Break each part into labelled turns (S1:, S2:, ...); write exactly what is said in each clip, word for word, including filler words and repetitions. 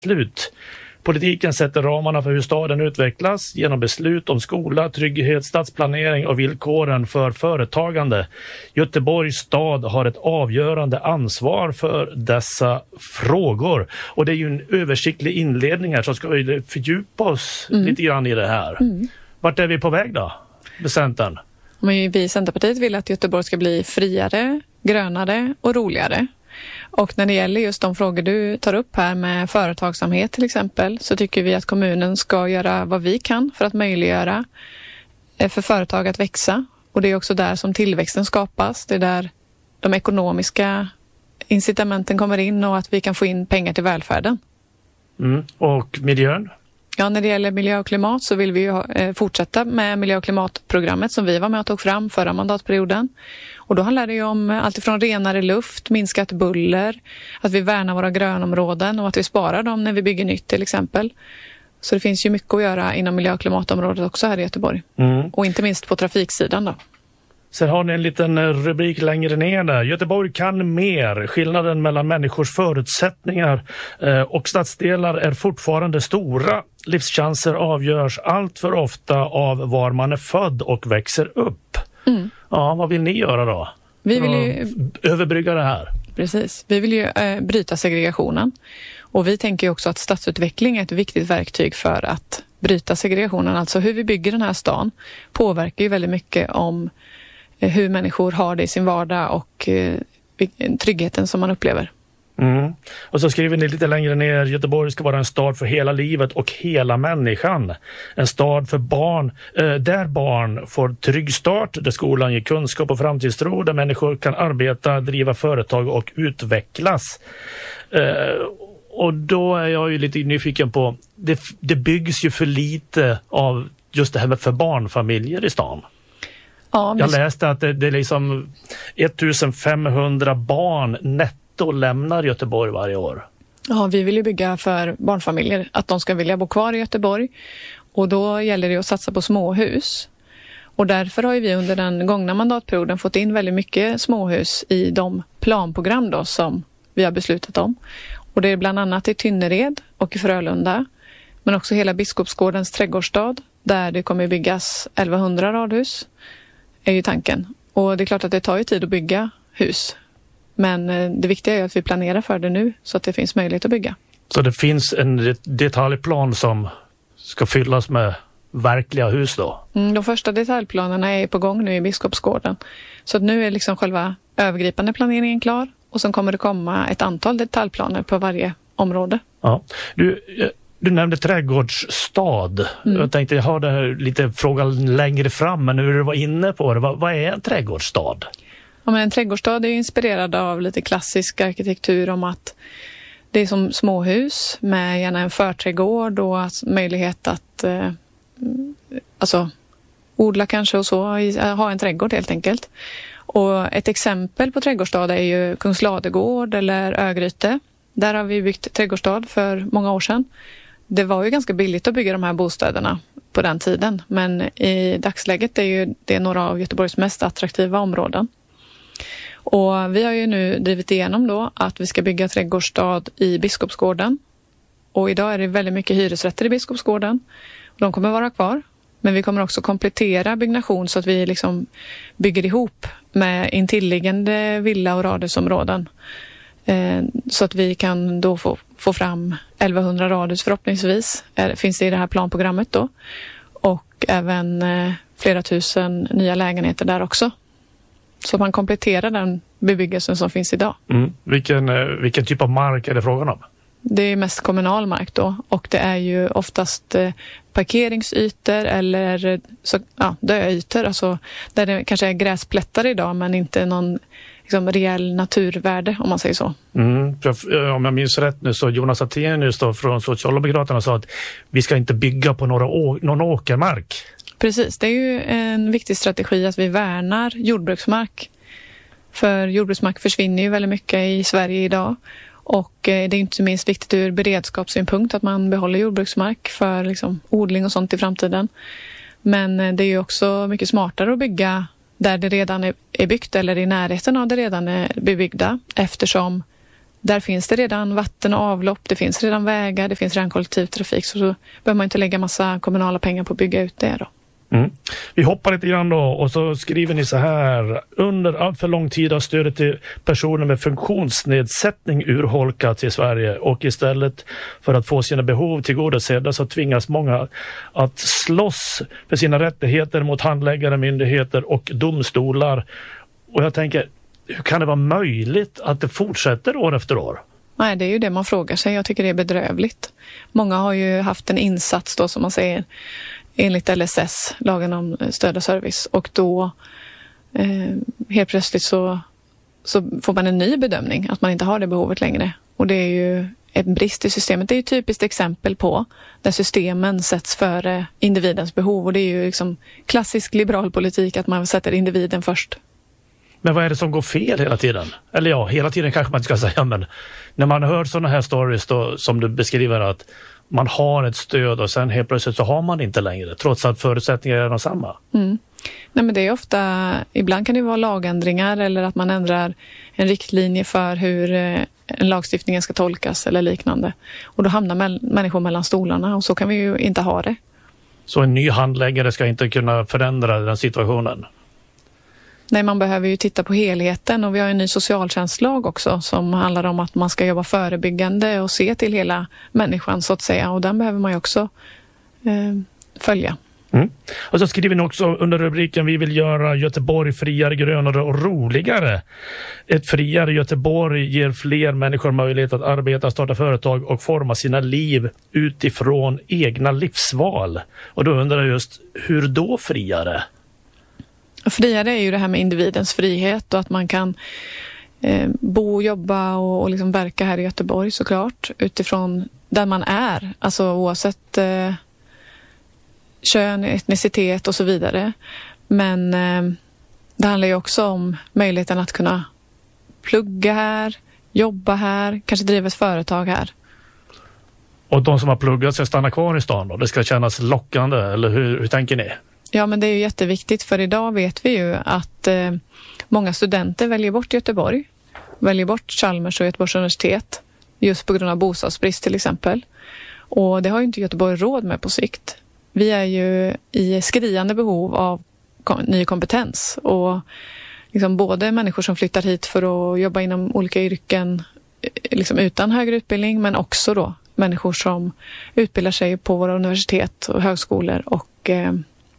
S1: Slut. Politiken sätter ramarna för hur staden utvecklas genom beslut om skola, trygghet, stadsplanering och villkoren för företagande. Göteborgs stad har ett avgörande ansvar för dessa frågor. Och det är ju en översiktlig inledning här, så ska vi fördjupa oss mm. lite grann i det här. Mm. Vart är vi på väg då, med Centern?
S2: Men vi i Centerpartiet vill att Göteborg ska bli friare, grönare och roligare. Och när det gäller just de frågor du tar upp här med företagsamhet till exempel, så tycker vi att kommunen ska göra vad vi kan för att möjliggöra för företag att växa. Och det är också där som tillväxten skapas. Det är där de ekonomiska incitamenten kommer in och att vi kan få in pengar till välfärden.
S1: Mm. Och miljön?
S2: Ja, när det gäller miljö och klimat så vill vi ju fortsätta med miljö- och klimatprogrammet som vi var med och tog fram förra mandatperioden. Och då handlar det ju om allt ifrån renare luft, minskat buller, att vi värnar våra grönområden och att vi sparar dem när vi bygger nytt till exempel. Så det finns ju mycket att göra inom miljö- och klimatområdet också här i Göteborg. Mm. Och inte minst på trafiksidan då.
S1: Sen har ni en liten rubrik längre ner där. Göteborg kan mer. Skillnaden mellan människors förutsättningar och stadsdelar är fortfarande stora. Livschanser avgörs allt för ofta av var man är född och växer upp. Mm. Ja, vad vill ni göra då? Vi vill ju överbrygga det här.
S2: Precis. Vi vill ju äh, bryta segregationen. Och vi tänker ju också att stadsutveckling är ett viktigt verktyg för att bryta segregationen. Alltså hur vi bygger den här stan påverkar ju väldigt mycket om hur människor har det i sin vardag och eh, tryggheten som man upplever.
S1: Mm. Och så skriver ni lite längre ner: Göteborg ska vara en stad för hela livet och hela människan. En stad för barn, eh, där barn får trygg start, där skolan ger kunskap och framtidstro, där människor kan arbeta, driva företag och utvecklas. Eh, och då är jag ju lite nyfiken på, det, det byggs ju för lite av just det här med för barnfamiljer i stan. Ja, jag läste att det, det är liksom femtonhundra barn netto lämnar Göteborg varje år.
S2: Ja, vi vill ju bygga för barnfamiljer, att de ska vilja bo kvar i Göteborg. Och då gäller det att satsa på småhus. Och därför har vi under den gångna mandatperioden fått in väldigt mycket småhus i de planprogram då som vi har beslutat om. Och det är bland annat i Tynnered och i Frölunda, men också hela Biskopsgårdens trädgårdsstad där det kommer byggas elvahundra radhus. Är ju tanken. Och det är klart att det tar ju tid att bygga hus. Men det viktiga är att vi planerar för det nu så att det finns möjlighet att bygga.
S1: Så det finns en detaljplan som ska fyllas med verkliga hus då?
S2: Mm, de första detaljplanerna är på gång nu i Biskopsgården. Så att nu är liksom själva övergripande planeringen klar. Och sen kommer det komma ett antal detaljplaner på varje område.
S1: Ja. Du... Du nämnde trädgårdsstad. Mm. Jag tänkte jag har det här lite frågan längre fram, men nu du var inne på det. Vad, vad är en trädgårdsstad?
S2: Ja, men en trädgårdsstad är inspirerad av lite klassisk arkitektur om att det är som småhus med gärna en förträdgård och att möjlighet att eh, alltså, odla kanske och så, ha en trädgård helt enkelt. Och ett exempel på trädgårdsstad är ju Kungsladegård eller Örgryte. Där har vi byggt trädgårdsstad för många år sedan. Det var ju ganska billigt att bygga de här bostäderna på den tiden. Men i dagsläget är ju det några av Göteborgs mest attraktiva områden. Och vi har ju nu drivit igenom då att vi ska bygga trädgårdsstad i Biskopsgården. Och idag är det väldigt mycket hyresrätter i Biskopsgården. De kommer vara kvar. Men vi kommer också komplettera byggnation så att vi liksom bygger ihop med intilliggande villa- och radhusområden. Så att vi kan då få, få fram elvahundra radhus förhoppningsvis. Det finns det i det här planprogrammet då. Och även eh, flera tusen nya lägenheter där också. Så man kompletterar den bebyggelsen som finns idag.
S1: Mm. Vilken, eh, vilken typ av mark är det frågan om?
S2: Det är mest kommunal mark då. Och det är ju oftast eh, parkeringsytor eller så, ja, döytor. Alltså, där det kanske är gräsplättar idag men inte någon liksom reell naturvärde om man säger så.
S1: Mm, om jag minns rätt nu så Jonas Attenius då från Socialdemokraterna sa att vi ska inte bygga på några å- någon åkermark.
S2: Precis, det är ju en viktig strategi att vi värnar jordbruksmark. För jordbruksmark försvinner ju väldigt mycket i Sverige idag. Och det är inte minst viktigt ur beredskapssynpunkt att man behåller jordbruksmark för liksom odling och sånt i framtiden. Men det är ju också mycket smartare att bygga där det redan är byggt eller i närheten av det redan är bebyggda eftersom där finns det redan vatten och avlopp, det finns redan vägar, det finns redan kollektivtrafik, så då behöver man inte lägga massa kommunala pengar på att bygga ut det då.
S1: Mm. Vi hoppar lite grann då och så skriver ni så här: under allt för lång tid har stödet till personer med funktionsnedsättning urholkats i Sverige, och istället för att få sina behov tillgodosedda så tvingas många att slåss för sina rättigheter mot handläggare, myndigheter och domstolar. Och jag tänker, hur kan det vara möjligt att det fortsätter år efter år?
S2: Nej, det är ju det man frågar sig. Jag tycker det är bedrövligt. Många har ju haft en insats då, som man säger, enligt L S S, lagen om stöd och service. Och då eh, helt plötsligt så, så får man en ny bedömning att man inte har det behovet längre. Och det är ju en brist i systemet. Det är ju ett typiskt exempel på där systemen sätts före individens behov. Och det är ju liksom klassisk liberal politik att man sätter individen först.
S1: Men vad är det som går fel hela tiden? Eller ja, hela tiden kanske man inte ska säga, men när man hör sådana här stories då, som du beskriver, att man har ett stöd och sen helt plötsligt så har man inte längre, trots att förutsättningarna är de samma.
S2: Mm. Nej, men det är ofta, ibland kan det vara lagändringar eller att man ändrar en riktlinje för hur en lagstiftning ska tolkas eller liknande. Och då hamnar mä- människor mellan stolarna, och så kan vi ju inte ha det.
S1: Så en ny handläggare ska inte kunna förändra den situationen?
S2: Nej, man behöver ju titta på helheten, och vi har en ny socialtjänstlag också som handlar om att man ska jobba förebyggande och se till hela människan så att säga, och den behöver man ju också eh, följa.
S1: Mm. Och så skriver ni också under rubriken: vi vill göra Göteborg friare, grönare och roligare. Ett friare Göteborg ger fler människor möjlighet att arbeta, starta företag och forma sina liv utifrån egna livsval. Och då undrar jag just, hur då friare?
S2: Friare är ju det här med individens frihet och att man kan eh, bo, jobba och, och liksom verka här i Göteborg såklart utifrån där man är. Alltså oavsett eh, kön, etnicitet och så vidare. Men eh, det handlar ju också om möjligheten att kunna plugga här, jobba här, kanske driva ett företag här.
S1: Och de som har pluggat ska stanna kvar i stan då? Det ska kännas lockande, eller hur, hur tänker ni?
S2: Ja, men det är ju jätteviktigt, för idag vet vi ju att eh, många studenter väljer bort Göteborg, väljer bort Chalmers och Göteborgs universitet just på grund av bostadsbrist till exempel. Och det har ju inte Göteborg råd med på sikt. Vi är ju i skriande behov av kom- ny kompetens, och liksom både människor som flyttar hit för att jobba inom olika yrken liksom utan högre utbildning, men också då människor som utbildar sig på våra universitet och högskolor, och eh,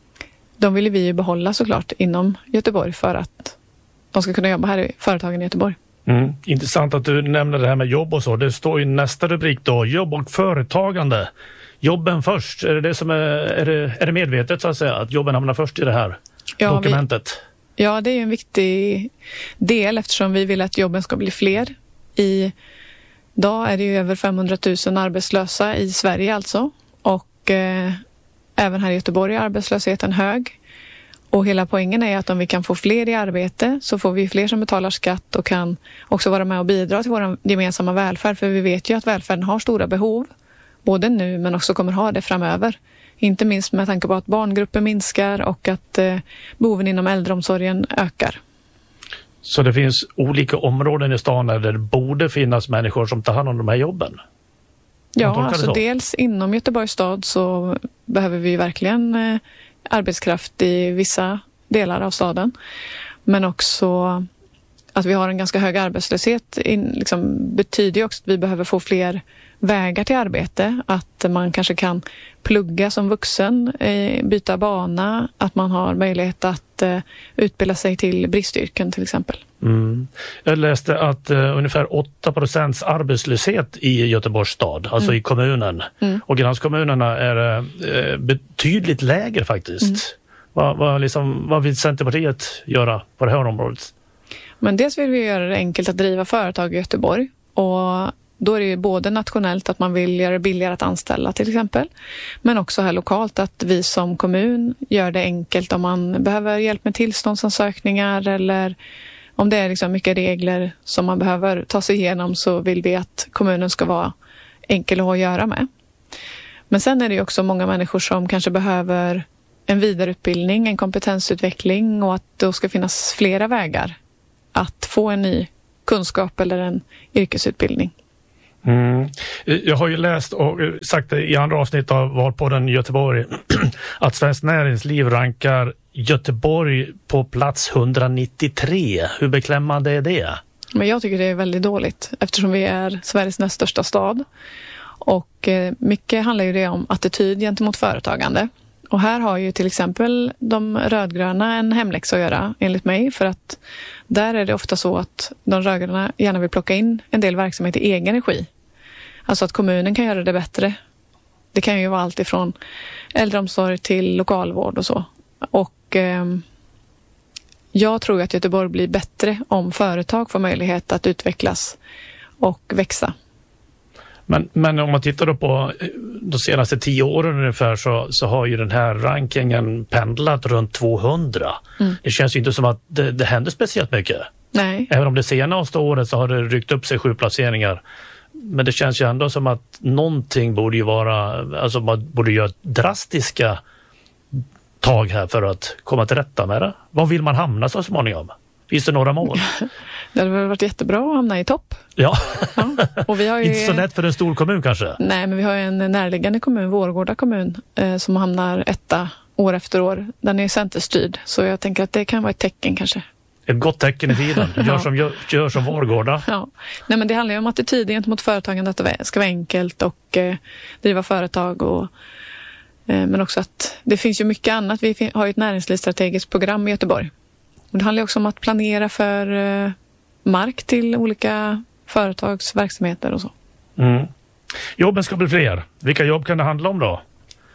S2: de vill vi ju behålla såklart inom Göteborg för att de ska kunna jobba här i företagen i Göteborg.
S1: Mm. Intressant att du nämner det här med jobb och så. Det står i nästa rubrik då: jobb och företagande. Jobben först. Är det, det som är, är, det, är det medvetet så att säga, att jobben hamnar först i det här ja, dokumentet?
S2: Vi, ja, det är en viktig del eftersom vi vill att jobben ska bli fler. I dag är det ju över femhundratusen arbetslösa i Sverige alltså. Och eh, även här i Göteborg är arbetslösheten hög. Och hela poängen är att om vi kan få fler i arbete så får vi fler som betalar skatt och kan också vara med och bidra till vår gemensamma välfärd. För vi vet ju att välfärden har stora behov. Både nu men också kommer ha det framöver. Inte minst med tanke på att barngrupper minskar och att eh, behoven inom äldreomsorgen ökar.
S1: Så det finns olika områden i stan där det borde finnas människor som tar hand om de här jobben?
S2: Ja, alltså dels inom Göteborgs stad så behöver vi verkligen eh, arbetskraft i vissa delar av staden. Men också att vi har en ganska hög arbetslöshet in, liksom, betyder ju också att vi behöver få fler vägar till arbete. Att man kanske kan plugga som vuxen, eh, byta bana, att man har möjlighet att eh, utbilda sig till bristyrken till exempel. Mm.
S1: Jag läste att uh, ungefär åtta procents arbetslöshet i Göteborgs stad, alltså mm. i kommunen. Mm. Och gränskommunerna är uh, betydligt lägre faktiskt. Mm. Vad, vad, liksom, vad vill Centerpartiet göra på det här området?
S2: Men dels vill vi göra det enkelt att driva företag i Göteborg, och då är det ju både nationellt att man vill göra det billigare att anställa till exempel, men också här lokalt att vi som kommun gör det enkelt om man behöver hjälp med tillståndsansökningar eller om det är liksom mycket regler som man behöver ta sig igenom, så vill vi att kommunen ska vara enkel att ha att göra med. Men sen är det ju också många människor som kanske behöver en vidareutbildning, en kompetensutveckling, och att det ska finnas flera vägar att få en ny kunskap eller en yrkesutbildning.
S1: Mm. Jag har ju läst och sagt det i andra avsnitt av Valpodden Göteborg att Svenskt Näringsliv rankar Göteborg på plats hundranittiotre. Hur beklämmande är det?
S2: Men jag tycker det är väldigt dåligt eftersom vi är Sveriges näst största stad. Och eh, mycket handlar ju det om attityd gentemot företagande. Och här har ju till exempel de rödgröna en hemläxa att göra enligt mig, för att där är det ofta så att de rödgröna gärna vill plocka in en del verksamhet i egen regi. Alltså att kommunen kan göra det bättre. Det kan ju vara allt ifrån äldreomsorg till lokalvård och så. Och eh, jag tror att Göteborg blir bättre om företag får möjlighet att utvecklas och växa.
S1: Men, men om man tittar då på de senaste tio åren ungefär så, så har ju den här rankingen pendlat runt tvåhundra. Mm. Det känns ju inte som att det, det händer speciellt mycket.
S2: Nej.
S1: Även om det senaste året så har det ryckt upp sig sju placeringar. Men det känns ju ändå som att någonting borde ju vara, alltså man borde göra drastiska tag här för att komma till rätta med det. Var vill man hamna så småningom? Finns det några mål?
S2: Det hade väl varit jättebra att hamna i topp.
S1: Ja,
S2: ja. Och vi har ju...
S1: inte så lätt för en stor kommun kanske.
S2: Nej, men vi har ju en närliggande kommun, Vårgårda kommun, eh, som hamnar etta år efter år. Den är centerstyrd, så jag tänker att det kan vara ett tecken kanske.
S1: Ett gott tecken i tiden. Gör, ja. som, gör, gör som Vårgårda.
S2: Ja. Nej, men det handlar ju om attityd gentemot företagen, att det ska vara enkelt och eh, driva företag. Och, eh, men också att det finns ju mycket annat. Vi har ju ett näringslivsstrategiskt program i Göteborg. Och det handlar också om att planera för eh, mark till olika företags verksamheter och så.
S1: Mm. Jobben ska bli fler. Vilka jobb kan det handla om då?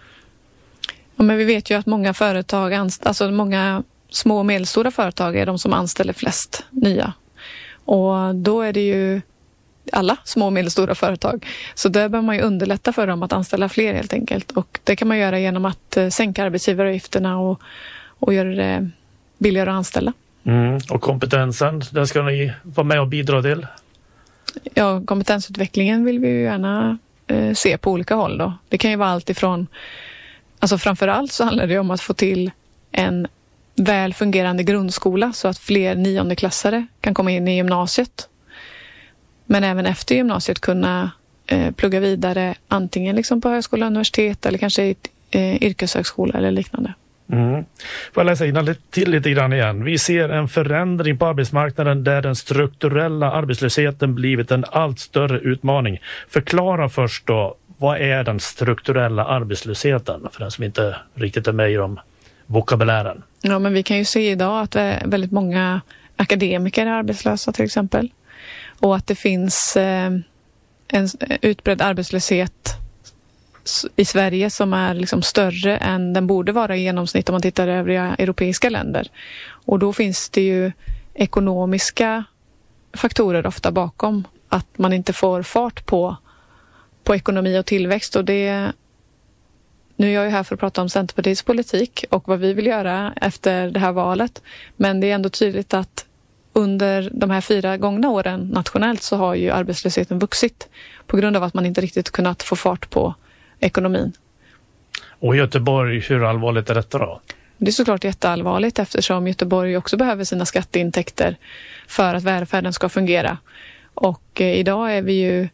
S2: Ja, men vi vet ju att många företag, anst- alltså många små och medelstora företag är de som anställer flest nya. Och då är det ju alla små och medelstora företag. Så där bör man ju underlätta för dem att anställa fler helt enkelt. Och det kan man göra genom att eh, sänka arbetsgivaravgifterna och, och göra det billigare att anställa.
S1: Mm. Och kompetensen, den ska ni vara med och bidra till?
S2: Ja, kompetensutvecklingen vill vi ju gärna eh, se på olika håll då. Det kan ju vara allt ifrån, alltså framförallt så handlar det om att få till en väl fungerande grundskola så att fler niondeklassare kan komma in i gymnasiet. Men även efter gymnasiet kunna eh, plugga vidare antingen liksom på högskola, universitet eller kanske i eh, yrkeshögskola eller liknande.
S1: Mm. Får jag läsa in till lite grann igen. Vi ser en förändring på arbetsmarknaden där den strukturella arbetslösheten blivit en allt större utmaning. Förklara först då, vad är den strukturella arbetslösheten för den som inte riktigt är med i de vokabulären?
S2: Ja, men vi kan ju se idag att väldigt många akademiker är arbetslösa till exempel. Och att det finns eh, en utbredd arbetslöshet i Sverige som är liksom större än den borde vara i genomsnitt om man tittar i övriga europeiska länder. Och då finns det ju ekonomiska faktorer ofta bakom att man inte får fart på, på ekonomi och tillväxt. Och det, nu är jag ju här för att prata om Centerpartiets politik och vad vi vill göra efter det här valet. Men det är ändå tydligt att under de här fyra gångna åren nationellt så har ju arbetslösheten vuxit på grund av att man inte riktigt kunnat få fart på ekonomin.
S1: Och Göteborg, hur allvarligt är detta då?
S2: Det är såklart jätteallvarligt eftersom Göteborg också behöver sina skatteintäkter för att välfärden ska fungera. Och eh, idag är vi ju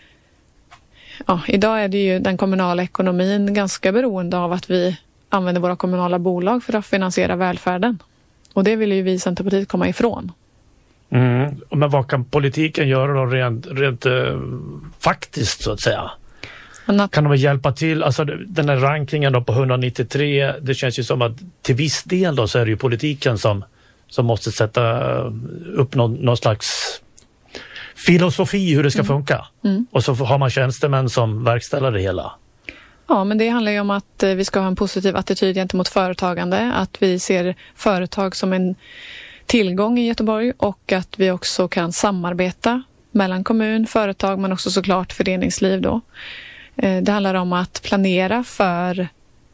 S2: ja, idag är det ju den kommunala ekonomin ganska beroende av att vi använder våra kommunala bolag för att finansiera välfärden. Och det vill ju vi i Centerpartiet komma ifrån.
S1: Mm. Men vad kan politiken göra då rent, rent eh, faktiskt så att säga? Att... Kan de hjälpa till? Alltså den här rankingen då på hundranittiotre, det känns ju som att till viss del då så är det ju politiken som, som måste sätta upp någon, någon slags filosofi hur det ska mm. funka. Mm. Och så har man tjänstemän som verkställer det hela.
S2: Ja, men det handlar ju om att vi ska ha en positiv attityd gentemot företagande. Att vi ser företag som en tillgång i Göteborg och att vi också kan samarbeta mellan kommun, företag men också såklart föreningsliv då. Det handlar om att planera för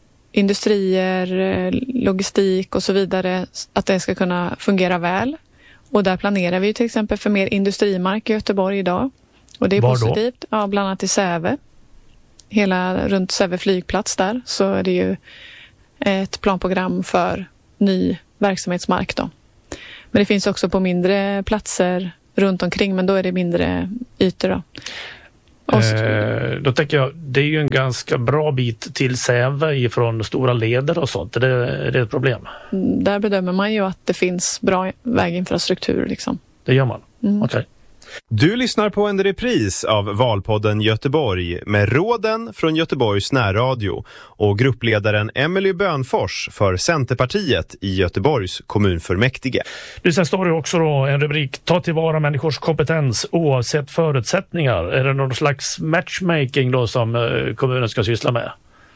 S2: industrier, logistik och så vidare, att det ska kunna fungera väl. Och där planerar vi till exempel för mer industrimark i Göteborg idag. Och det är
S1: Var
S2: positivt.
S1: Då?
S2: Ja, bland annat i Säve. Hela runt Säve flygplats där så är det ju ett planprogram för ny verksamhetsmark då. Men det finns också på mindre platser runt omkring, men då är det mindre ytor då. Så...
S1: Eh, då tänker jag, det är ju en ganska bra bit till Säve ifrån stora leder och sånt. Är det, är det ett problem?
S2: Där bedömer man ju att det finns bra väginfrastruktur liksom.
S1: Det gör man?
S2: Mm.
S1: Okej. Okay.
S3: Du lyssnar på en repris av Valpodden Göteborg med råden från Göteborgs närradio och gruppledaren Emily Bönfors för Centerpartiet i Göteborgs kommunfullmäktige.
S1: Du, sen står det också då en rubrik: ta tillvara människors kompetens oavsett förutsättningar. Är det någon slags matchmaking då som kommunen ska syssla med?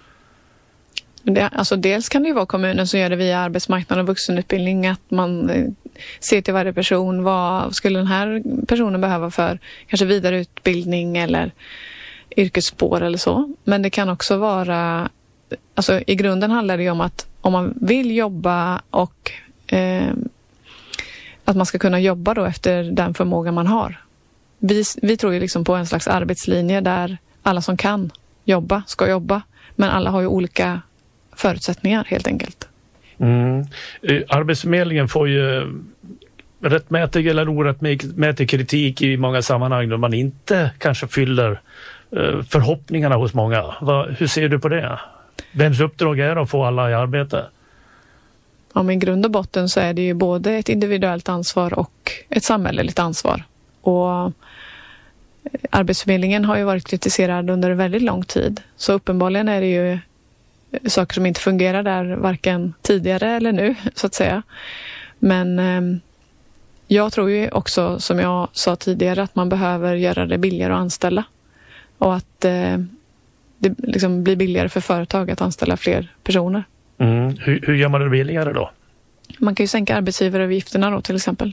S2: Det, alltså dels kan det ju vara kommunen som gör det via arbetsmarknad och vuxenutbildning, att man ser till varje person, vad skulle den här personen behöva för kanske vidareutbildning eller yrkesspår eller så. Men det kan också vara, alltså i grunden handlar det ju om att om man vill jobba och eh, att man ska kunna jobba då efter den förmåga man har. Vi, vi tror ju liksom på en slags arbetslinje där alla som kan jobba ska jobba, men alla har ju olika förutsättningar helt enkelt.
S1: Mm. Arbetsförmedlingen får ju rättmätig eller orättmätig kritik i många sammanhang då man inte kanske fyller förhoppningarna hos många. Vad, hur ser du på det? Vems uppdrag är det att få alla i arbete?
S2: Ja, men i grund och botten så är det ju både ett individuellt ansvar och ett samhälleligt ansvar. Och Arbetsförmedlingen har ju varit kritiserad under väldigt lång tid. Så uppenbarligen är det ju saker som inte fungerar där varken tidigare eller nu så att säga. Men eh, jag tror ju också, som jag sa tidigare, att man behöver göra det billigare att anställa. Och att eh, det liksom blir billigare för företag att anställa fler personer.
S1: Mm. Hur, hur gör man det billigare då?
S2: Man kan ju sänka arbetsgivaravgifterna då till exempel.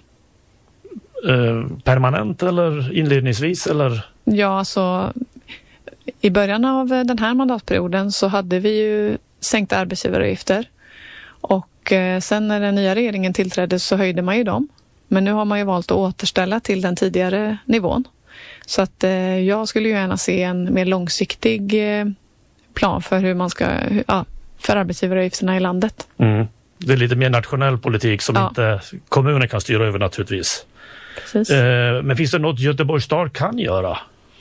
S1: Eh, permanent eller inledningsvis eller?
S2: Ja, alltså i början av den här mandatperioden så hade vi ju sänkta arbetsgivaravgifter. Och eh, sen när den nya regeringen tillträdde så höjde man ju dem. Men nu har man ju valt att återställa till den tidigare nivån. Så att eh, jag skulle ju gärna se en mer långsiktig eh, plan för hur man ska, hur, ja, för arbetsgivaravgifterna i landet.
S1: Mm. Det är lite mer nationell politik som
S2: ja.
S1: inte kommunen kan styra över naturligtvis.
S2: Precis.
S1: Eh, men finns det något Göteborgs stad kan göra?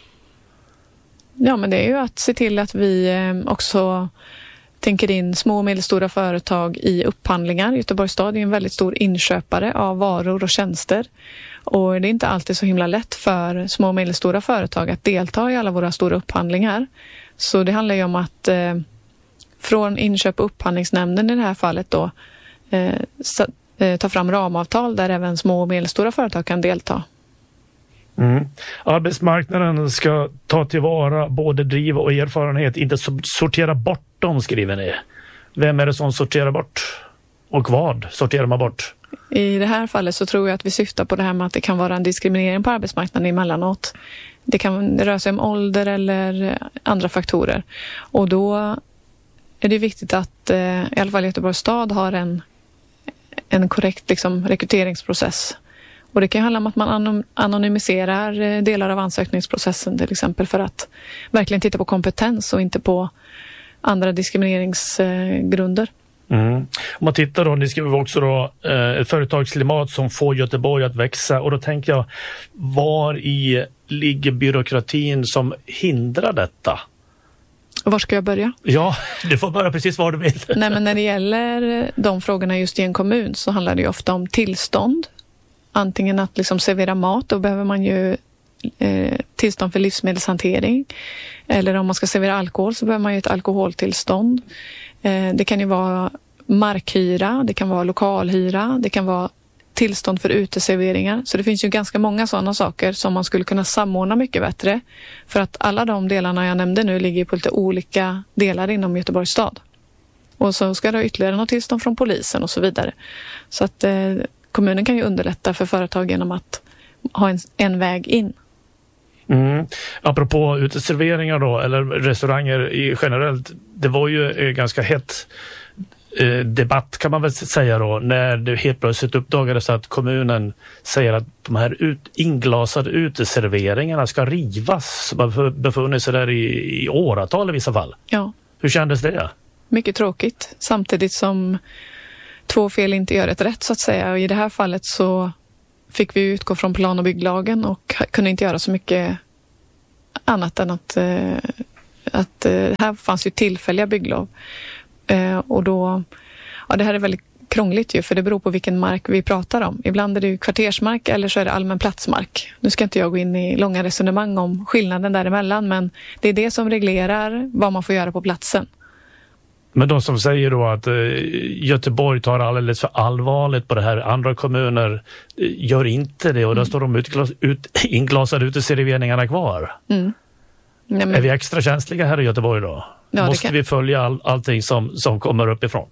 S2: Ja, men det är ju att se till att vi eh, också tänker in små och medelstora företag i upphandlingar. Göteborgs stad är en väldigt stor inköpare av varor och tjänster. Och det är inte alltid så himla lätt för små och medelstora företag att delta i alla våra stora upphandlingar. Så det handlar ju om att eh, från inköp- och upphandlingsnämnden i det här fallet då eh, sa, eh, ta fram ramavtal där även små och medelstora företag kan delta.
S1: Mm. Arbetsmarknaden ska ta tillvara både driv och erfarenhet, inte sortera bort dem, skriver ni. Vem är det som sorterar bort? Och vad sorterar man bort?
S2: I det här fallet så tror jag att vi syftar på det här med att det kan vara en diskriminering på arbetsmarknaden emellanåt. Det kan röra sig om ålder eller andra faktorer. Och då är det viktigt att eh, i alla fall Göteborgs stad har en, en korrekt liksom, rekryteringsprocess. Och det kan handla om att man anonymiserar delar av ansökningsprocessen till exempel för att verkligen titta på kompetens och inte på andra diskrimineringsgrunder.
S1: Mm. Om man tittar då, ni skriver också då eh, ett företagsklimat som får Göteborg att växa, och då tänker jag, var i ligger byråkratin som hindrar detta?
S2: Var ska jag börja?
S1: Ja, du får börja precis var du vill.
S2: Nej, men när det gäller de frågorna just i en kommun så handlar det ju ofta om tillstånd. Antingen att liksom servera mat, då behöver man ju eh, tillstånd för livsmedelshantering. Eller om man ska servera alkohol så behöver man ju ett alkoholtillstånd. Eh, det kan ju vara markhyra, det kan vara lokalhyra, det kan vara tillstånd för uteserveringar. Så det finns ju ganska många sådana saker som man skulle kunna samordna mycket bättre. För att alla de delarna jag nämnde nu ligger på lite olika delar inom Göteborgs stad. Och så ska det ha ytterligare något tillstånd från polisen och så vidare. Så att eh, kommunen kan ju underlätta för företag genom att ha en, en väg in.
S1: Mm. Apropå uteserveringar då, eller restauranger i generellt, det var ju eh, ganska hett eh, debatt kan man väl säga då, när det helt plötsligt uppdagades att kommunen säger att de här ut, inglasade uteserveringarna ska rivas, som har befunnit sig där i, i åratal i vissa fall.
S2: Ja.
S1: Hur kändes det?
S2: Mycket tråkigt, samtidigt som två fel inte gör ett rätt så att säga, och i det här fallet så fick vi utgå från plan- och bygglagen och kunde inte göra så mycket annat än att, eh, att eh, här fanns ju tillfälliga bygglov. Eh, och då, ja, det här är väldigt krångligt ju, för det beror på vilken mark vi pratar om. Ibland är det ju kvartersmark eller så är det allmän platsmark. Nu ska inte jag gå in i långa resonemang om skillnaden däremellan, men det är det som reglerar vad man får göra på platsen.
S1: Men de som säger då att eh, Göteborg tar alldeles för allvarligt på det här, andra kommuner eh, gör inte det och mm. då står de utglas, ut, inglasade uteserveringarna kvar. Mm. Nej, men... Är vi extra känsliga här i Göteborg då? Ja, måste kan... vi följa all, allting som, som kommer uppifrån?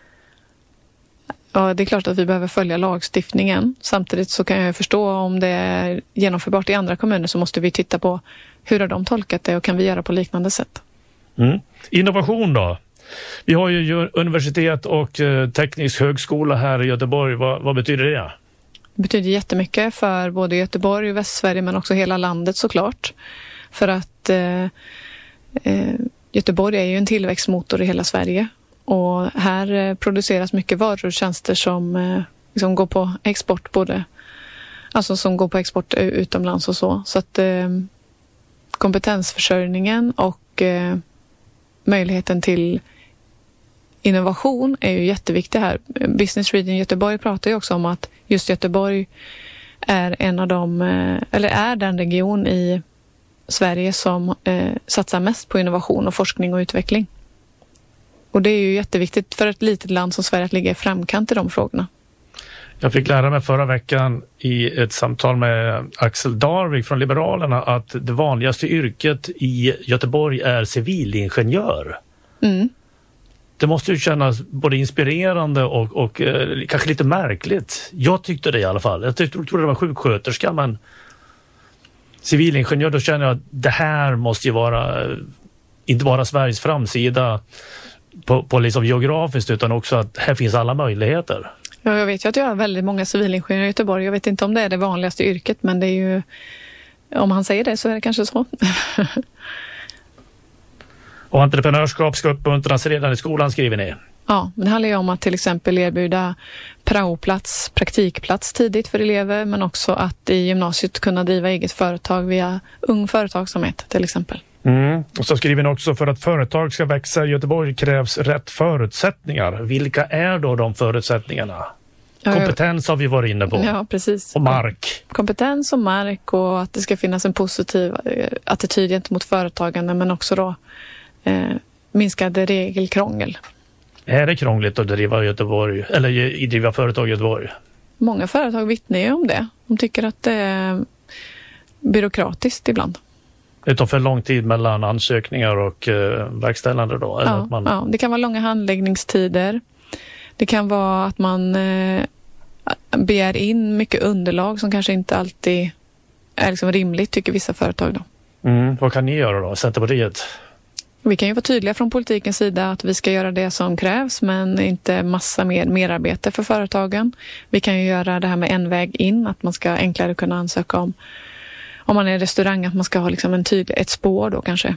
S2: Ja, det är klart att vi behöver följa lagstiftningen. Samtidigt så kan jag förstå om det är genomförbart i andra kommuner, så måste vi titta på hur har de tolkat det och kan vi göra på liknande sätt.
S1: Mm. Innovation då? Vi har ju universitet och eh, teknisk högskola här i Göteborg. Vad, vad betyder det?
S2: Det betyder jättemycket för både Göteborg och Västsverige, men också hela landet såklart. För att eh, eh, Göteborg är ju en tillväxtmotor i hela Sverige. Och här eh, produceras mycket varor och tjänster som eh, liksom går på export, både, alltså som går på export utomlands och så. Så att eh, kompetensförsörjningen och eh, möjligheten till innovation är ju jätteviktig här. Business Region Göteborg pratar ju också om att just Göteborg är en av de, eller är den region i Sverige som eh, satsar mest på innovation och forskning och utveckling. Och det är ju jätteviktigt för ett litet land som Sverige att ligga i framkant i de frågorna.
S1: Jag fick lära mig förra veckan i ett samtal med Axel Darvik från Liberalerna att det vanligaste yrket i Göteborg är civilingenjör. Mm. Det måste ju kännas både inspirerande och, och eh, kanske lite märkligt. Jag tyckte det i alla fall. Jag tyckte, trodde det var sjuksköterska, men civilingenjör, då känner jag att det här måste ju vara inte bara Sveriges framsida på, på liksom geografiskt, utan också att här finns alla möjligheter.
S2: Ja, jag vet ju att jag har väldigt många civilingenjörer i Göteborg. Jag vet inte om det är det vanligaste yrket, men det är ju, om han säger det så är det kanske så.
S1: Och entreprenörskap ska uppmuntras redan i skolan, skriver ni.
S2: Ja, det handlar ju om att till exempel erbjuda praoplats, praktikplats tidigt för elever, men också att i gymnasiet kunna driva eget företag via ung företagsamhet till exempel.
S1: Mm. Och så skriver ni också, för att företag ska växa i Göteborg krävs rätt förutsättningar. Vilka är då de förutsättningarna? Ja, kompetens har vi varit inne på.
S2: Ja, precis.
S1: Och mark.
S2: Kompetens och mark, och att det ska finnas en positiv attityd gentemot företagande, men också då eh, minskad regelkrångel.
S1: Är det krångligt att driva Göteborg eller driva företag i Göteborg?
S2: Många företag vittnar ju om det. De tycker att det är byråkratiskt ibland.
S1: Det tar för lång tid mellan ansökningar och eh, verkställande då? Eller
S2: ja,
S1: att man...
S2: ja, det kan vara långa handläggningstider. Det kan vara att man eh, begär in mycket underlag som kanske inte alltid är liksom rimligt, tycker vissa företag då.
S1: Mm, vad kan ni göra då, Centerpartiet?
S2: Vi kan ju vara tydliga från politikens sida att vi ska göra det som krävs, men inte massa mer merarbete för företagen. Vi kan ju göra det här med en väg in, att man ska enklare kunna ansöka om om man är restaurang, att man ska ha liksom en tydlig, ett spår då kanske.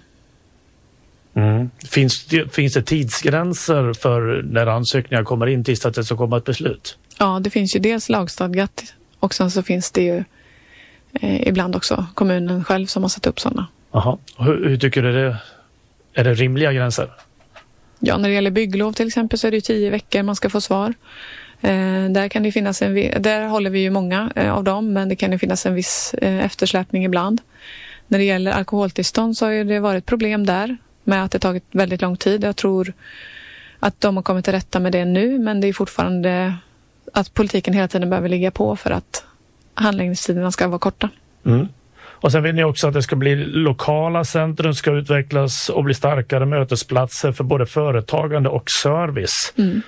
S1: Mm. Finns, det, finns det tidsgränser för när ansökningar kommer in tills att det ska komma ett beslut?
S2: Ja, det finns ju dels lagstadgat, och sen så finns det ju eh, ibland också kommunen själv som har satt upp sådana.
S1: Jaha. Hur, hur tycker du det? Är det rimliga gränser?
S2: Ja, när det gäller bygglov till exempel så är det ju tio veckor man ska få svar. Eh, där kan det finnas en, där håller vi ju många eh, av dem, men det kan ju finnas en viss eh, eftersläpning ibland. När det gäller alkoholtillstånd så har det varit problem där med att det tagit väldigt lång tid. Jag tror att de har kommit till rätta med det nu, men det är fortfarande att politiken hela tiden behöver ligga på för att handläggningstiderna ska vara korta.
S1: Mm. Och sen vill ni också att det ska bli lokala centrum, ska utvecklas och bli starkare mötesplatser för både företagande och service. Mm.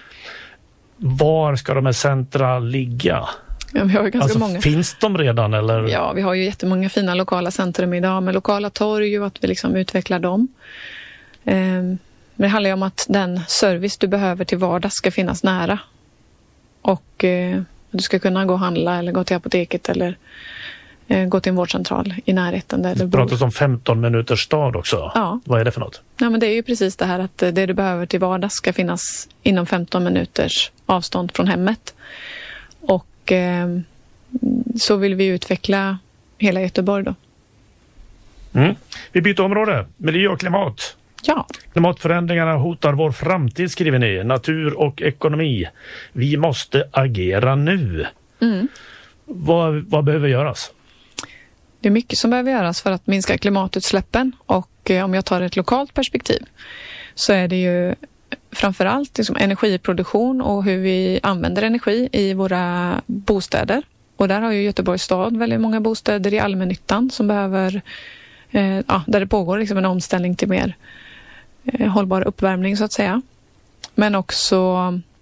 S1: Var ska de här centra ligga?
S2: Ja, vi har ju ganska
S1: alltså,
S2: många.
S1: Finns de redan? Eller?
S2: Ja, vi har ju jättemånga fina lokala centrum idag med lokala torg och att vi liksom utvecklar dem. Men det handlar ju om att den service du behöver till vardags ska finnas nära. Och du ska kunna gå och handla eller gå till apoteket eller gå till en vårdcentral i närheten. Där du bor.
S1: pratar om femton minuters stad också.
S2: Ja.
S1: Vad är det för något?
S2: Ja, men det är ju precis det här att det du behöver till vardags ska finnas inom femton minuters avstånd från hemmet. Och eh, så vill vi utveckla hela Göteborg då.
S1: Mm. Vi byter område. Miljö och klimat.
S2: Ja.
S1: Klimatförändringarna hotar vår framtid, skriver ni. Natur och ekonomi. Vi måste agera nu.
S2: Mm.
S1: Vad, vad behöver göras?
S2: Det är mycket som behöver göras för att minska klimatutsläppen. Och eh, om jag tar ett lokalt perspektiv så är det ju framförallt liksom energiproduktion och hur vi använder energi i våra bostäder. Och där har ju Göteborgs stad väldigt många bostäder i allmännyttan som behöver, eh, ja, där det pågår liksom en omställning till mer eh, hållbar uppvärmning så att säga. Men också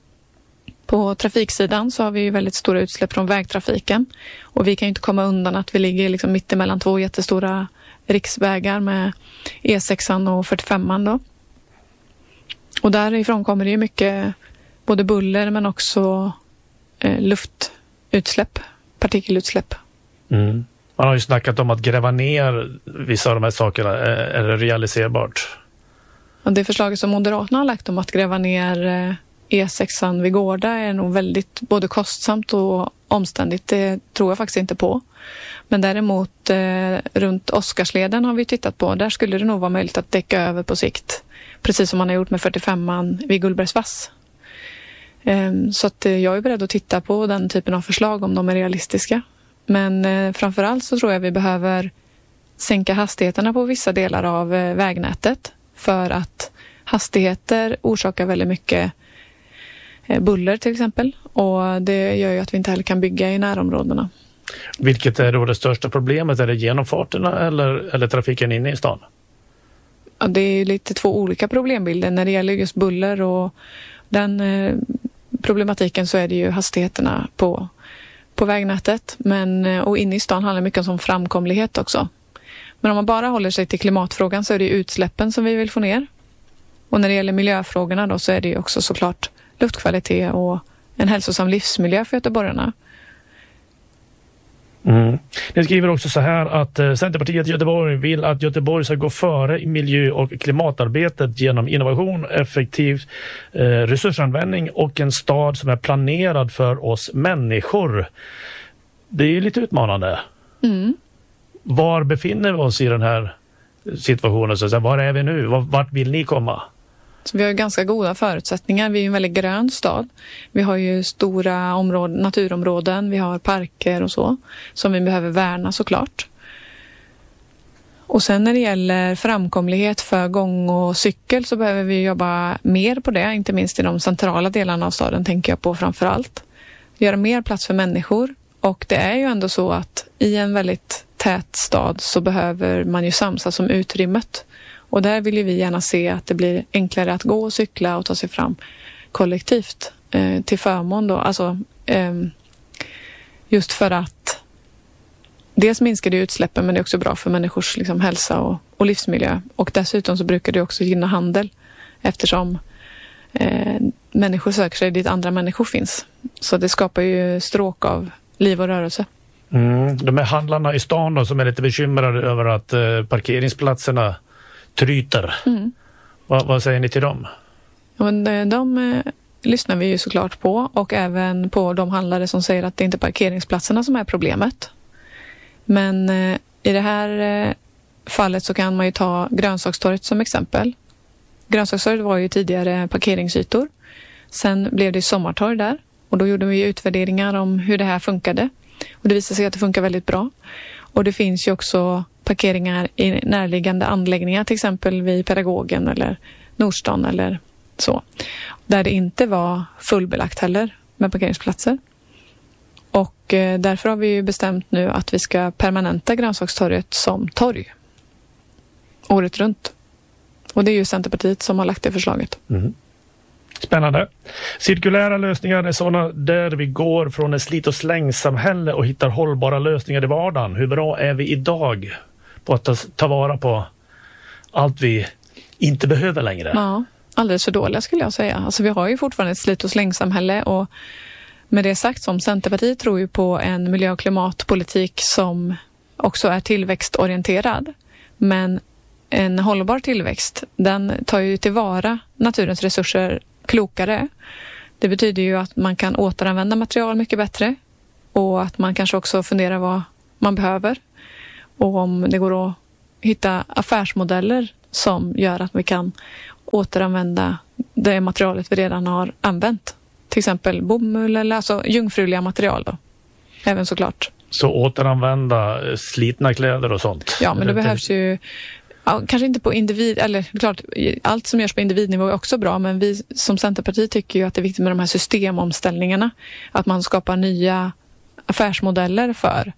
S2: på trafiksidan så har vi ju väldigt stora utsläpp från vägtrafiken. Och vi kan ju inte komma undan att vi ligger liksom mitt emellan två jättestora riksvägar med E sexan och fyrtiofemman då. Och därifrån kommer det ju mycket både buller men också eh, luftutsläpp, partikelutsläpp.
S1: Mm. Man har ju snackat om att gräva ner vissa av de här sakerna. Är det realiserbart?
S2: Och det förslaget som Moderaterna har lagt om att gräva ner eh, E sexan vid Gårda är nog väldigt både kostsamt och omständigt. Det tror jag faktiskt inte på. Men däremot eh, runt Oscarsleden har vi tittat på. Där skulle det nog vara möjligt att täcka över på sikt. Precis som man har gjort med fyrtiofemman vid Gullbergsvass. Eh, så att eh, jag är beredd att titta på den typen av förslag om de är realistiska. Men eh, framförallt så tror jag vi behöver sänka hastigheterna på vissa delar av eh, vägnätet. För att hastigheter orsakar väldigt mycket buller till exempel. Och det gör ju att vi inte heller kan bygga i närområdena.
S1: Vilket är då det största problemet? Är det genomfarterna eller, eller trafiken inne i stan?
S2: Ja, det är lite två olika problembilder. När det gäller just buller och den eh, problematiken så är det ju hastigheterna på, på vägnätet. Men, och inne i stan handlar det mycket om framkomlighet också. Men om man bara håller sig till klimatfrågan så är det utsläppen som vi vill få ner. Och när det gäller miljöfrågorna då så är det ju också såklart luftkvalitet och en hälsosam livsmiljö för göteborgarna.
S1: Mm. Ni skriver också så här att eh, Centerpartiet i Göteborg vill att Göteborg ska gå före i miljö- och klimatarbetet genom innovation, effektiv eh, resursanvändning och en stad som är planerad för oss människor. Det är ju lite utmanande.
S2: Mm.
S1: Var befinner vi oss i den här situationen? Så, var är vi nu? Vart vill ni komma?
S2: Så vi har ganska goda förutsättningar. Vi är en väldigt grön stad. Vi har ju stora områden, naturområden, vi har parker och så som vi behöver värna såklart. Och sen när det gäller framkomlighet för gång och cykel så behöver vi jobba mer på det, inte minst i de centrala delarna av staden tänker jag på framför allt. Göra mer plats för människor och det är ju ändå så att i en väldigt tät stad så behöver man ju samsas om utrymmet. Och där vill ju vi gärna se att det blir enklare att gå och cykla och ta sig fram kollektivt eh, till förmån då. Alltså eh, just för att dels minskar det utsläppen men det är också bra för människors liksom, hälsa och, och livsmiljö. Och dessutom så brukar det också gynna handel eftersom eh, människor söker sig dit andra människor finns. Så det skapar ju stråk av liv och rörelse.
S1: Mm, de här handlarna i stan då, som är lite bekymrade över att eh, parkeringsplatserna tryter. Mm. Va, vad säger ni till dem?
S2: Ja, men de, de eh, lyssnar vi ju såklart på och även på de handlare som säger att det inte är parkeringsplatserna som är problemet. Men eh, i det här eh, fallet så kan man ju ta Grönsakstorget som exempel. Grönsakstorget var ju tidigare parkeringsytor. Sen blev det sommartorg där och då gjorde vi utvärderingar om hur det här funkade. Och det visade sig att det funkar väldigt bra. Och det finns ju också parkeringar i närliggande anläggningar, till exempel vid Pedagogen eller Nordstan eller så. Där det inte var fullbelagt heller med parkeringsplatser. Och eh, därför har vi ju bestämt nu att vi ska permanenta Grönsakstorget som torg. Året runt. Och det är ju Centerpartiet som har lagt det förslaget.
S1: Mm. Spännande. Cirkulära lösningar är sådana där vi går från ett slit- och slängsamhälle och hittar hållbara lösningar i vardagen. Hur bra är vi idag på att ta, ta vara på allt vi inte behöver längre?
S2: Ja, alldeles för dåliga skulle jag säga. Alltså vi har ju fortfarande ett slit- och slängsamhälle och med det sagt som Centerpartiet tror ju på en miljö- och klimatpolitik som också är tillväxtorienterad. Men en hållbar tillväxt, den tar ju tillvara naturens resurser klokare. Det betyder ju att man kan återanvända material mycket bättre. och att man kanske också funderar vad man behöver och om det går att hitta affärsmodeller som gör att vi kan återanvända det materialet vi redan har använt. Till exempel bomull eller alltså jungfruliga material då. Även såklart.
S1: Så återanvända slitna kläder och sånt?
S2: Ja, men det behövs ju ja, kanske inte på individ, eller klart, allt som görs på individnivå är också bra, men vi som Centerparti tycker ju att det är viktigt med de här systemomställningarna. Att man skapar nya affärsmodeller för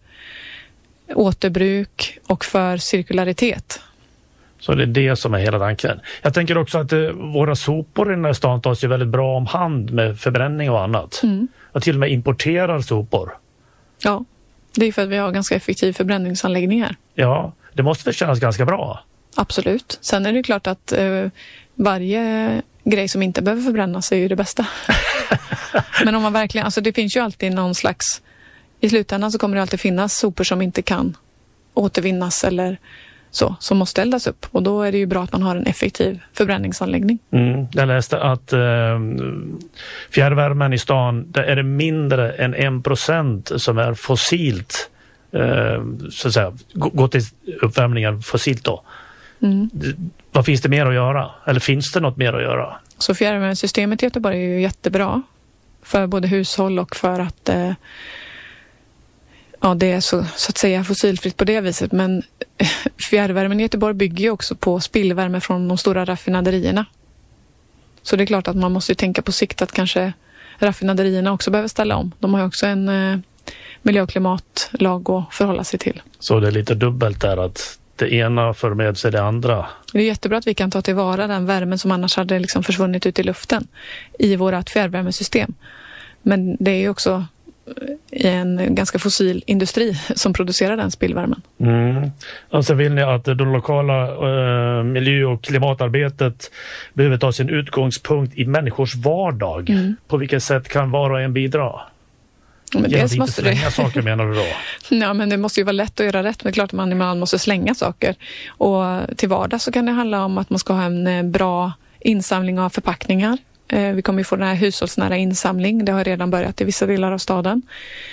S2: återbruk och för cirkularitet.
S1: Så det är det som är hela tanken. Jag tänker också att eh, våra sopor i den här stan tas ju väldigt bra om hand med förbränning och annat. Mm. Och till och med importerar sopor.
S2: Ja, det är för att vi har ganska effektiv förbränningsanläggningar.
S1: Ja, det måste väl kännas ganska bra.
S2: Absolut. Sen är det klart att eh, varje grej som inte behöver förbrännas är ju det bästa. Men om man verkligen, alltså det finns ju alltid någon slags, i slutändan så kommer det alltid finnas sopor som inte kan återvinnas eller så, som måste eldas upp. Och då är det ju bra att man har en effektiv förbränningsanläggning. Mm.
S1: Jag läste att eh, fjärrvärmen i stan, där är det mindre än en procent som är fossilt, eh, så att säga, gå till uppvärmningen fossilt då. Mm. Vad finns det mer att göra? Eller finns det något mer att göra?
S2: Så fjärrvärmesystemet i Göteborg är ju jättebra för både hushåll och för att eh, ja, det är så, så att säga fossilfritt på det viset. Men fjärrvärmen i Göteborg bygger ju också på spillvärme från de stora raffinaderierna. Så det är klart att man måste ju tänka på sikt att kanske raffinaderierna också behöver ställa om. De har ju också en eh, miljö- och klimatlag att förhålla sig till.
S1: Så det är lite dubbelt där att det ena för med sig det andra.
S2: Det är jättebra att vi kan ta tillvara den värmen som annars hade liksom försvunnit ut i luften i vårt fjärrvärmesystem. Men det är ju också en ganska fossil industri som producerar den spillvärmen.
S1: Mm. Och så vill ni att det lokala eh, miljö- och klimatarbetet behöver ta sin utgångspunkt i människors vardag. Mm. På vilket sätt kan var och en bidra?
S2: Men dels måste
S1: slänga
S2: det...
S1: saker menar du då?
S2: Ja, men det måste ju vara lätt att göra rätt. Men det är klart att man ibland måste slänga saker. Och till vardag så kan det handla om att man ska ha en bra insamling av förpackningar. Vi kommer ju få den här hushållsnära insamling. Det har redan börjat i vissa delar av staden.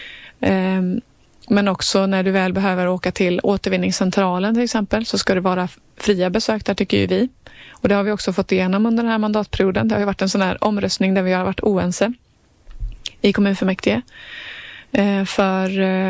S2: Men också när du väl behöver åka till återvinningscentralen till exempel så ska det vara fria besök där, tycker ju vi. Och det har vi också fått igenom under den här mandatperioden. Det har ju varit en sån här omröstning där vi har varit oense i kommunfullmäktige. För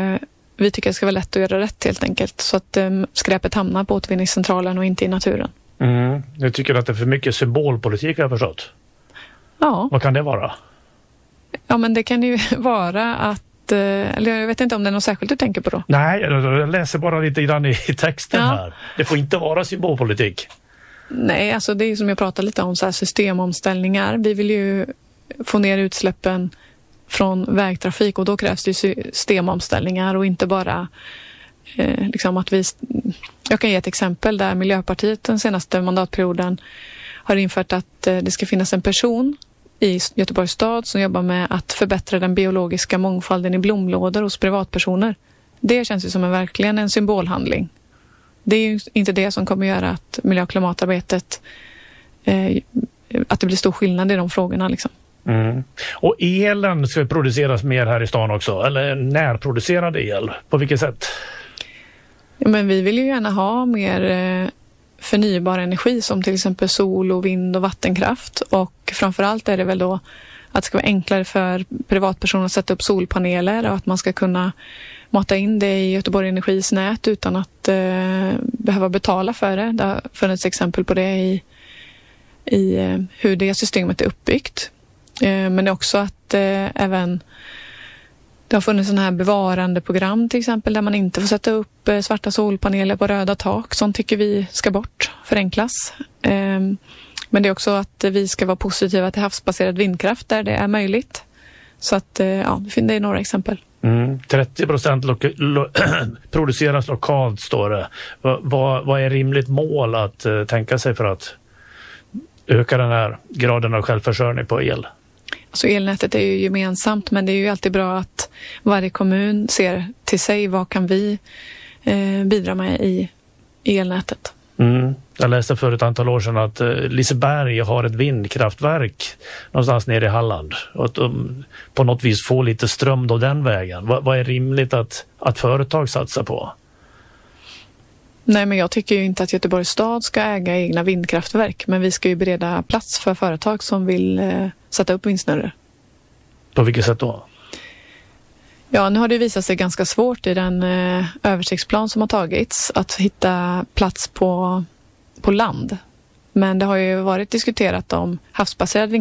S2: vi tycker det ska vara lätt att göra rätt helt enkelt. Så att skräpet hamnar på återvinningscentralen och inte i naturen.
S1: Mm. Jag tycker att det är för mycket symbolpolitik, har jag förstått.
S2: Ja.
S1: Vad kan det vara?
S2: Ja, men det kan ju vara att, eller jag vet inte om det är något särskilt du tänker på då.
S1: Nej, jag läser bara lite grann i texten ja. här. Det får inte vara symbolpolitik.
S2: Nej, alltså det är som jag pratade lite om, så här systemomställningar. Vi vill ju få ner utsläppen från vägtrafik och då krävs det systemomställningar och inte bara eh, liksom att vi... Jag kan ge ett exempel där Miljöpartiet den senaste mandatperioden har infört att eh, det ska finnas en person i Göteborgs stad som jobbar med att förbättra den biologiska mångfalden i blomlådor hos privatpersoner. Det känns ju som en verkligen en symbolhandling. Det är ju inte det som kommer göra att miljö- och klimatarbetet eh, att det blir stor skillnad i de frågorna liksom.
S1: Mm. Och elen ska produceras mer här i stan också, eller närproducerad el, på vilket sätt?
S2: Ja, men vi vill ju gärna ha mer eh, förnybar energi som till exempel sol och vind och vattenkraft, och framförallt är det väl då att det ska vara enklare för privatpersoner att sätta upp solpaneler och att man ska kunna mata in det i Göteborg Energis nät utan att eh, behöva betala för det. Det har funnits exempel på det i, i eh, hur det systemet är uppbyggt. Eh, men också att eh, även det har funnits sådana här bevarandeprogram till exempel där man inte får sätta upp eh, svarta solpaneler på röda tak. Sånt tycker vi ska bort, förenklas. Eh, men det är också att vi ska vara positiva till havsbaserad vindkraft där det är möjligt. Så att, ja, det är några exempel.
S1: Mm, trettio procent lo- lo- produceras lokalt, står det. Va, va, vad är rimligt mål att uh, tänka sig för att öka den här graden av självförsörjning på el?
S2: Alltså elnätet är ju gemensamt, men det är ju alltid bra att varje kommun ser till sig vad kan vi eh, bidra med i elnätet.
S1: Mm. Jag läste för ett antal år sedan att Liseberg har ett vindkraftverk någonstans nere i Halland. Och att de på något vis får lite ström då den vägen. Vad, vad är rimligt att, att företag satsar på?
S2: Nej, men jag tycker ju inte att Göteborgs stad ska äga egna vindkraftverk. Men vi ska ju bereda plats för företag som vill eh, sätta upp vindsnurror.
S1: På vilket sätt då?
S2: Ja, nu har det visat sig ganska svårt i den eh, översiktsplan som har tagits att hitta plats på, på land. Men det har ju varit diskuterat om havsbaserad vindkraft